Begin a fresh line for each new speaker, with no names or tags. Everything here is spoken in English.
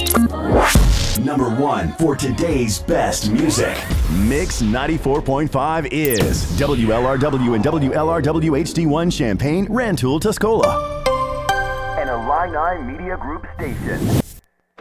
Number 1 for today's best music. Mix 94.5 is WLRW and WLRW HD1 Champaign, Rantoul, Tuscola.
An Illini Media Group station.